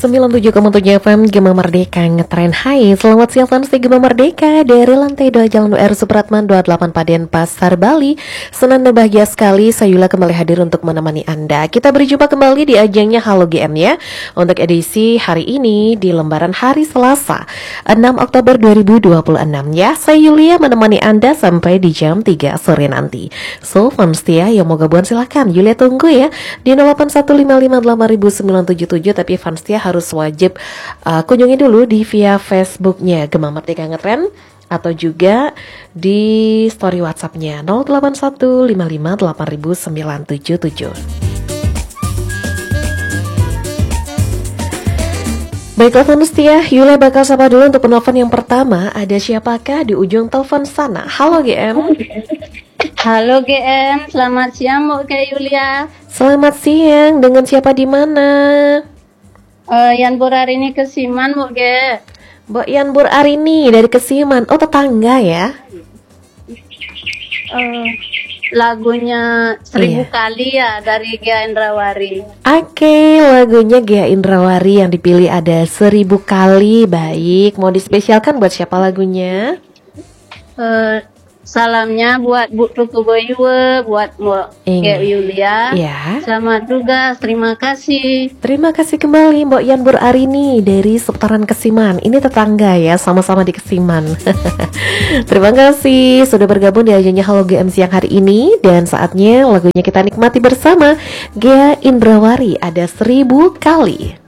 97,7 FM Gema Merdeka ngetren. Hai, selamat siang fans Gema Merdeka dari lantai 2 Jalan UR Supratman 28 Paden Pasar Bali. Senang dan bahagia sekali saya Yula kembali hadir untuk menemani Anda. Kita berjumpa kembali di ajangnya Halo GM ya. Untuk edisi hari ini di lembaran hari Selasa 6 Oktober 2026 ya. Saya Yulia menemani Anda sampai di jam 3 sore nanti. So fans ya yang mau gabungan silahkan Yulia tunggu ya di 0815588977. Tapi fans setia harus wajib kunjungi dulu di via Facebooknya Gema Merdeka Ngetren atau juga di story WhatsAppnya 0815588977. Baiklah fans setia, Yulia bakal sapa dulu untuk penelpon yang pertama. Ada siapakah di ujung telepon sana? Halo GM. Halo GM, selamat siang Mbak Yulia. Selamat siang, dengan siapa di mana? Yan Bur Arini Kesiman Mbak Ge. Mbak Yan Bur Arini dari Kesiman. Oh tetangga ya? Lagunya 1000 kali ya dari Gia Indrawari. Oke, lagunya Gia Indrawari yang dipilih ada 1000 kali. Baik, mau dispesialkan buat siapa lagunya? Salamnya buat Bu Tuku Boyue, buat Mbak Yulia. Ya. Selamat tugas, terima kasih. Terima kasih kembali Mbak Yan Bur Arini dari seputaran Kesiman. Ini tetangga ya, sama-sama di Kesiman. Terima kasih sudah bergabung di ajangnya Halo GM siang hari ini. Dan saatnya lagunya kita nikmati bersama Gia Indrawari ada 1000 kali.